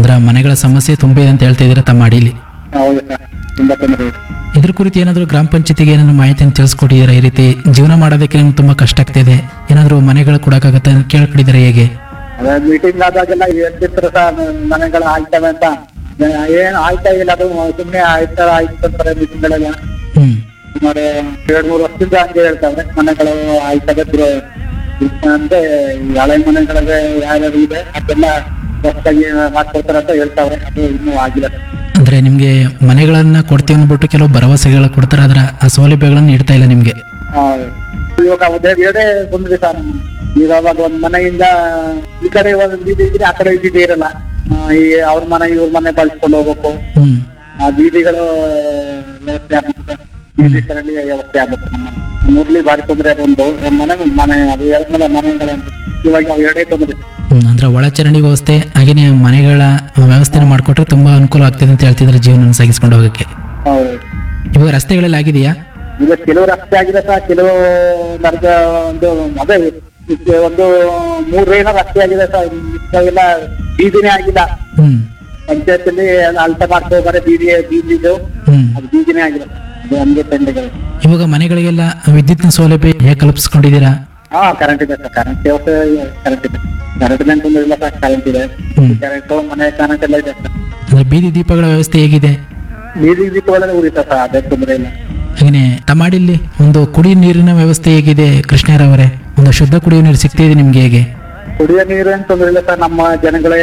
ಒಂಥರ ಮನೆಗಳ ಸಮಸ್ಯೆ ತುಂಬ ಇದೆ ಅಂತ ಹೇಳ್ತಾ ಇದ್ದೀರಾ ತಮ್ಮ ಅಡಿಲಿ. ಹೌದು ಸರ್, ತುಂಬಾ ತೊಂದರೆ ಇದೆ. ಇದ್ರ ಕುರಿತು ಏನಾದರೂ ಗ್ರಾಮ ಪಂಚಾಯತಿಗೆ ಏನಾದ್ರು ಮಾಹಿತಿಯನ್ನು ತಿಳಿಸ್ಕೊಟ್ಟಿದ್ದೀರಾ? ಈ ರೀತಿ ಜೀವನ ಮಾಡೋದಕ್ಕೆ ನಿಮ್ಗೆ ತುಂಬಾ ಕಷ್ಟ ಆಗ್ತಿದೆ, ಏನಾದರೂ ಮನೆಗಳು ಕೊಡಕ್ಕಾಗತ್ತೆ ಅಂತ ಕೇಳ್ಕೊಂಡಿದ್ದಾರೆ ಹೇಗೆ? ಅದೇ ಮೀಟಿಂಗ್ ಆದಾಗೆಲ್ಲ ಹೇಳ್ತಿರ್ತಾರೆ ಸರ್, ಮನೆಗಳು ಆಯ್ತವೆ ಅಂತ. ಏನು ಆಯ್ತಾ ಇಲ್ಲ, ಅದು ಸುಮ್ಮನೆ ಆಯ್ತು ಅಂತಾರೆ ಮೀಟಿಂಗ್ಗಳೆಲ್ಲ. ಹ್ಮ್ ಸುಮಾರು 2-3 ವರ್ಷದಿಂದ ಹಂಗೆ ಹೇಳ್ತಾವ್ರೆ, ಮನೆಗಳು ಆಯ್ತವೆ ಅಂದ್ರೆ ಈ ಹಳೆ ಮನೆಗಳಿಗೆ ಯಾರ್ಯಾರು ಇದೆ ಅದೆಲ್ಲ ಹೊಸದಾಗಿ ಮಾಡ್ಕೊಡ್ತಾರೆ ಅಂತ ಹೇಳ್ತಾವ್ರೆ. ಅದು ಇನ್ನೂ ಆಗಿಲ್ಲ. ಅಂದ್ರೆ ನಿಮ್ಗೆ ಮನೆಗಳನ್ನ ಕೊಡ್ತೀವಿ ಅಂದ್ಬಿಟ್ಟು ಕೆಲವು ಭರವಸೆಗಳ ಕೊಡ್ತಾರೆ, ಆದ್ರೆ ಆ ಸೌಲಭ್ಯಗಳನ್ನ ನೀಡ್ತಾ ಇಲ್ಲ ನಿಮ್ಗೆ. ಆ, ಇವಾಗ ಅದೇ ಬಂದ್ರಿ ಸರ್, ಇವಾಗ ಒಂದ್ ಮನೆಯಿಂದ ಈ ಕಡೆ ಒಂದ್ ಬೀದಿ ಇದ್ರೆ ಆ ಕಡೆ ಬೀದಿ ಇರಲ್ಲ. ಈ ಅವ್ರ ಮನೆ ಇವ್ರ ಮನೆ ಬಳಸ್ಕೊಂಡು ಹೋಗ್ಬೇಕು. ಹ್ಮ್ ಆ ಬೀದಿಗಳು ವ್ಯವಸ್ಥೆ ಆಗ್ಬೇಕು, ಬೀದಿ ಸರಣಿ ವ್ಯವಸ್ಥೆ ಆಗ್ಬೇಕು. ಮುರ್ಲಿ ಬಾರಿ ತೊಂದ್ರೆ ಒಂದು ಮನೆ ಅದು ಎರಡ್ಮೇಲೆ ಮನೆಗಳ ಇವಾಗ ನಾವು ಎರಡೇ ತೊಂದ್ರೆ. ಅಂದ್ರೆ ಒಳಚರಂಡಿ ವ್ಯವಸ್ಥೆ ಹಾಗೇನೆ ಮನೆಗಳ ವ್ಯವಸ್ಥೆನ ಮಾಡ್ಕೊಟ್ರೆ ತುಂಬಾ ಅನುಕೂಲ ಆಗ್ತದೆ ಅಂತ ಹೇಳ್ತಿದ್ರೆ ಜೀವನ ಸಾಗಿಸ್ಕೊಂಡು ಹೋಗಕ್ಕೆ. ಹೌದು. ಇವಾಗ ರಸ್ತೆಗಳೆಲ್ಲ ಆಗಿದೆಯಾ? ಈಗ ಕೆಲವು ರಸ್ತೆ ಆಗಿದೆ ಸರ್, ಕೆಲವು ನರ್ಗ ಅದೇ ಒಂದು 3 ಏನೋ ರಸ್ತೆ ಆಗಿದೆ ಸರ್, ಎಲ್ಲ ಬೀದಿನೇ ಆಗಿಲ್ಲ. ಹ್ಮ್ ಪಂಚಾಯತ್ ಅಲ್ಟ ಮಾಡ್ಕೋಬಾರೆ ಬೀದಿದು ಹ್ಮ್ ಅದು ಬೀದಿನೇ ಆಗಿಲ್ಲ. ಅದು ಹಂಗೆ ತಂಡೆಗಳು. ಇವಾಗ ಮನೆಗಳಿಗೆಲ್ಲ ವಿದ್ಯುತ್ನ ಸೌಲಭ್ಯ ಹೇಗೆ ಕಲ್ಪಿಸ್ಕೊಂಡಿದ್ದೀರಾ? ಹಾ, ಕರೆಂಟ್ ಇದೆ ಸರ್, ಕರೆಂಟ್ ವ್ಯವಸ್ಥೆ ಕರೆಂಟ್ ಇದೆ. ಕರೆಂಟ್ ಮೇಲೆ ತೊಂದರೆ ಇಲ್ಲ ಸರ್, ಕರೆಂಟ್ ಇದೆ. ಹ್ಮ್. ಕರೆಂಟ್ ಮನೆ ಕರೆಂಟ್ ಎಲ್ಲ ಇದೆ ಸರ್. ಅಂದ್ರೆ ಬೀದಿ ದೀಪಗಳ ವ್ಯವಸ್ಥೆ ಹೇಗಿದೆ? ಬೀದಿ ದೀಪಗಳೆಲ್ಲ ಉರಿತ ಸರ್, ಅದೇ ತೊಂದರೆ ಇಲ್ಲ. ಹಾಗೇನೆ ತಮಾಡಿಲ್ಲಿ ಒಂದು ಕುಡಿಯ ನೀರಿನ ವ್ಯವಸ್ಥೆ ಹೇಗಿದೆ ಕೃಷ್ಣರವರೇ? ಒಂದು ಶುದ್ಧ ಕುಡಿಯುವ ನೀರು ಸಿಗ್ತಿದೆ ನಿಮ್ಗೆ ಹೇಗೆ? ಕುಡಿಯೋ ನೀರು ಏನು ತೊಂದರೆ ಇಲ್ಲ ಸರ್, ನಮ್ಮ ಜನಗಳೇ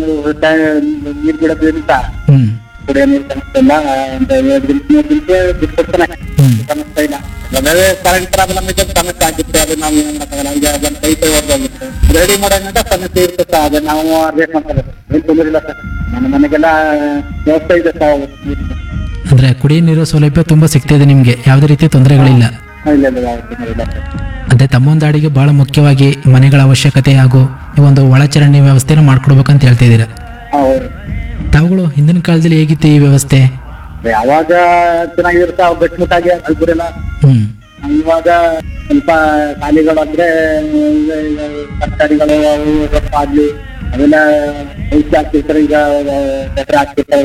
ನೀರು ಬಿಡೋದ್ರಿಂದ ಹ್ಮ್ ಕುಡಿಯೋ ನೀರು ಸಮಸ್ಯೆ ಇಲ್ಲ. ಒಂದು 2 ದಿನ ಬಿಟ್ಕೊಡ್ತಾನೆ, ಹ್ಮ್ ಸಮಸ್ಯೆ ಇಲ್ಲ. ಅದೇ ಕರೆಂಟ್ ಪ್ರಾಬ್ಲಮ್ ಇದೆ, ಸಮಸ್ಯೆ ಆಗಿರುತ್ತೆ. ಅದು ನಾವು ಏನ್ ಮಾಡಕ್ಕಾಗಲ್ಲ. ಈಗ ಅದನ್ನ ಕೈತೆ ಹೋಗುತ್ತೆ, ರೆಡಿ ಮಾಡೋದ್ರಿಂದ ಸಮಸ್ಯೆ ಇರುತ್ತೆ ಸರ್. ಅದನ್ನ ನಾವು ಅಡ್ಜಸ್ಟ್ ಮಾಡ್ಕೋಬೇಕು, ಏನು ತೊಂದರೆ ಇಲ್ಲ ಸರ್. ನನ್ನ ಮನೆಗೆಲ್ಲ ವ್ಯವಸ್ಥೆ ಇದೆ ಸರ್. ಅಂದ್ರೆ ಕುಡಿಯ ನೀರು ಸೌಲಭ್ಯ ತುಂಬಾ ಸಿಗ್ತಿದೆ ನಿಮ್ಗೆ, ಯಾವುದೇ ರೀತಿಯ ತೊಂದರೆಗಳಿಲ್ಲ. ಇಲ್ಲ ಇಲ್ಲ, ಯಾವ ತೊಂದರೆ ಇಲ್ಲ ಸರ್. ಅದೇ ತಮ್ಮೊಂದಾಡಿಗೆ ಬಹಳ ಮುಖ್ಯವಾಗಿ ಮನೆಗಳ ಅವಶ್ಯಕತೆ ಹಾಗೂ ಈ ಒಂದು ಒಳಚರಂಡಿ ವ್ಯವಸ್ಥೆನ ಮಾಡ್ಕೊಡ್ಬೇಕಂತ ಹೇಳ್ತಿದ್ದೀರಾ. ಹೌದು. ತಾವುಗಳು ಹಿಂದಿನ ಕಾಲದಲ್ಲಿ ಹೇಗಿತ್ತು ಈ ವ್ಯವಸ್ಥೆ? ಯಾವಾಗ ಚೆನ್ನಾಗಿರುತ್ತೆ ಅವು ಗಟ್ಟಿಮುಟ್ಟಾಗಿ ಅಲ್ಬುರೆಲ್ಲ. ಹ್ಮ್ ಇವಾಗ ಸ್ವಲ್ಪ ಖಾಲಿಗಳು ಅಂದ್ರೆ ತರಕಾರಿಗಳು ಅವು ರೊಕ್ಕ ಆಗ್ಲಿ ಅವೆಲ್ಲ ಔಷಧಿ ಹಾಕ್ತಿರ್ತಾರೆ. ಈಗ ಗೊಬ್ಬರ ಹಾಕ್ತಿರ್ತಾರೆ,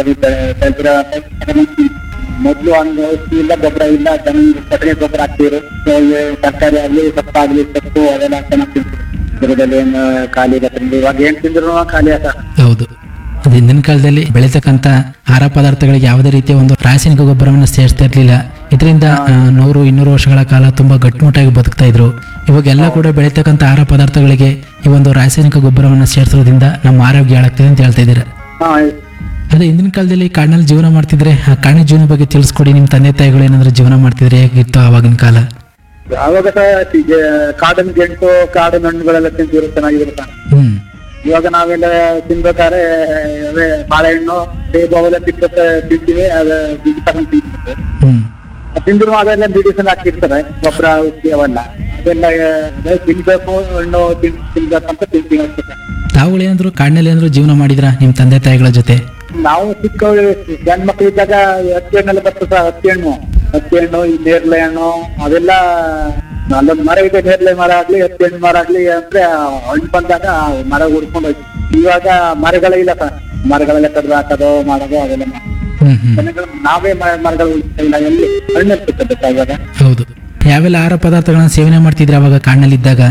ಮೊದ್ಲು ಹಂಗ ಔಷಧಿ ಇಲ್ಲ, ಗೊಬ್ಬರ ಇಲ್ಲ, ಕೊಟ್ಟಿಗೆ ಗೊಬ್ಬರ ಹಾಕ್ತಿದ್ರು. ತರಕಾರಿ ಆಗ್ಲಿ ಸೊಪ್ಪಾಗ್ಲಿ ಸೊಪ್ಪು ಅವೆಲ್ಲ ಚೆನ್ನಾಗಿ ತಿಂತಿದ್ರು. ಗಿಡದಲ್ಲಿ ಏನು ಖಾಲಿ ಇರತ್ತೆ, ಇವಾಗ ಏನ್ ತಿಂದ್ರು ಖಾಲಿ ಆತ. ಹೌದು, ಅದು ಹಿಂದಿನ ಕಾಲದಲ್ಲಿ ಬೆಳೀತಕ್ಕಂಥ ಆಹಾರ ಪದಾರ್ಥಗಳಿಗೆ ಯಾವುದೇ ರೀತಿಯ ಒಂದು ರಾಸಾಯನಿಕ ಗೊಬ್ಬರವನ್ನು ಸೇರಿಸ್ತಾ ಇರ್ಲಿಲ್ಲ. ಇದರಿಂದ 100-200 ವರ್ಷಗಳ ಕಾಲ ತುಂಬಾ ಗಟ್ಟಿಮುಟ್ಟಾಗಿ ಬದುಕ್ತಾ ಇದ್ರು. ಇವಾಗ ಎಲ್ಲ ಕೂಡ ಬೆಳೀತಕ್ಕಂಥ ಆಹಾರ ಪದಾರ್ಥಗಳಿಗೆ ಈ ಒಂದು ರಾಸಾಯನಿಕ ಗೊಬ್ಬರವನ್ನು ಸೇರಿಸೋದ್ರಿಂದ ನಮ್ಮ ಆರೋಗ್ಯ ಹಾಳಾಗ್ತಿದೆ ಅಂತ ಹೇಳ್ತಾ ಇದ್ದೀರಾ. ಅದೇ ಹಿಂದಿನ ಕಾಲದಲ್ಲಿ ಕಾಡಿನಲ್ಲಿ ಜೀವನ ಮಾಡ್ತಿದ್ರೆ ಆ ಕಾಡಿನ ಜೀವನ ಬಗ್ಗೆ ತಿಳಿಸ್ಕೊಡಿ. ನಿಮ್ಮ ತಂದೆ ತಾಯಿಗಳು ಏನಾದ್ರು ಜೀವನ ಮಾಡ್ತಿದ್ರೆ ಹೇಗಿತ್ತು ಆವಾಗಿನ ಕಾಲ? ಯಾವಾಗ ಕಾಡಿನ ಗೆಂಟು ಕಾಡಿನ ಹಣ್ಣುಗಳೆಲ್ಲ ತಿಂತಿರೋ ಚೆನ್ನಾಗಿರುತ್ತೆ. ಹ್ಮ್ ಇವಾಗ ನಾವೆಲ್ಲ ತಿನ್ಬೇಕಾದ್ರೆ ಅದೇ ಬಾಳೆಹಣ್ಣು ಸೇಬು ಅವೆಲ್ಲ ತಿಂತೀವಿ, ಅದ ಬೀಜ ತಗೊಂಡು ತಿಂತಿರ್ತೇವೆ. ಹ್ಮ್ ತಿಂದಿರುವ ಅದೆಲ್ಲ ಮೆಡಿಸಿನ್ ಹಾಕಿರ್ತಾರೆ, ಗೊಬ್ಬರ ಔಷಧಿ ಅವೆಲ್ಲ. ಅದೆಲ್ಲ ತಿನ್ಬೇಕು, ಹಣ್ಣು ತಿನ್ಬೇಕಂತ ತಿಂತೀವಿ ಅನ್ಸುತ್ತೆ. ತಾವುಗಳು ಏನಾದ್ರು ಕಾಡಿನಲ್ಲಿ ಏನಾದ್ರು ಜೀವನ ಮಾಡಿದ್ರ ನಿಮ್ಮ ತಂದೆ ತಾಯಿಗಳ ಜೊತೆ? ನಾವು ಚಿಕ್ಕ ಗಂಡ್ ಮಕ್ಳು ಇದ್ದಾಗ ಹತ್ತಿ ಹಣ್ಣೆಲ್ಲ ಬರ್ತದೆ, ಹತ್ತಿ ಹಣ್ಣು ಈ ನೇರಳೆ ಹಣ್ಣು ಅವೆಲ್ಲ. ಅಲ್ಲೊಂದು ಮರ ಇದೆ, ನೇರಳೆ ಮರ ಆಗ್ಲಿ ಹತ್ತಿ ಹಣ್ಣು ಮರ ಆಗ್ಲಿ ಅಂದ್ರೆ ಹಣ್ಣು ಬಂದಾಗ ಮರ ಹುಡ್ಕೊಂಡು ಹೋಯ್ತು. ಇವಾಗ ಮರಗಳೇ ಇಲ್ಲ ಸರ್, ಮರಗಳೆಲ್ಲ ಕಡ್ದು ಹಾಕೋದು ಮಾಡೋದು ಅವೆಲ್ಲ. ನಾವೇ ಮರಗಳು ಇಲ್ಲ, ಎಲ್ಲಿ ಹಣ್ಣು ಇರ್ತದೆ ಇವಾಗ. ಹೌದು, ಯಾವೆಲ್ಲ ಆಹಾರ ಪದಾರ್ಥಗಳನ್ನ ಸೇವನೆ ಮಾಡ್ತಿದ್ರೆ ಅವಾಗ ಕಾಡಿನಲ್ಲಿ ಇದ್ದಾಗ?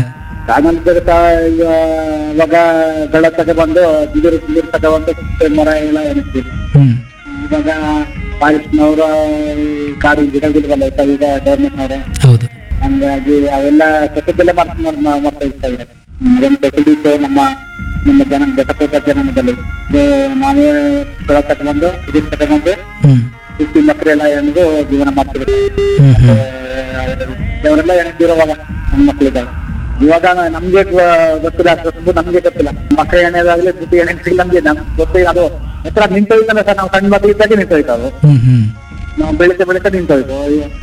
ಇವಾಗ ಗಳ ತಗೊಬಂದು ಬಿದಿರು ತಗೊಬಂದು ಮರ ಎಲ್ಲ ಎಣಿಸ್ತೀವಿ. ಇವಾಗ ಫಾರೆಸ್ಟ್ನವರು ಕಾಡು ಗಿಡಗಳು ಈಗ ಗವರ್ಮೆಂಟ್ನವ್ರೆ. ಹೌದು, ಹಂಗಾಗಿ ಅವೆಲ್ಲ ಕಸದಲ್ಲೇ ಮಾಡ್ತಾ ಇರ್ತಾರೆ. ಫೆಸಿಲಿಟಿ ನಮ್ಮ ಜನ ಬೆಟ್ಟಕೋಟ ಜನಾಂಗದಲ್ಲಿ ನಾವೇ ಗಳ ತಗೊಂಡು ಬಿದಿರು ತಗೊಂಡು ಸುತ್ತಿ ಮಕ್ಕಳು ಎಲ್ಲ ಎಣೆದು ಜೀವನ ಮಾಡ್ತಿರ್ತಾರೆ. ಅವರೆಲ್ಲ ಎಣಿಸಿರುವಾಗ ನಮ್ಮ ಮಕ್ಕಳಿದ್ದಾರೆ. ಇವಾಗ ನಮ್ಗೆ ಗೊತ್ತಿಲ್ಲ, ನಮ್ಗೆ ಗೊತ್ತಿಲ್ಲ. ಮಕ್ಕಳ ಎಣ್ಣೆದಾಗ್ಲಿ ಸುದ್ದಿ ಎಣ್ಣೆ ನಮ್ಗೆ ಗೊತ್ತಿಲ್ಲ. ಅದು ಹತ್ರ ನಿಂತೋಯ್ತಾನೆ ಸರ್, ನಾವು ಸಣ್ಣ ಮಕ್ಕಳು ಇದ್ದಾಗೆ ನಿಂತೋಯ್ತಾವೆ. ನಾವು ಬೆಳಿತಾ ನಿಂತೋಯ್ತು.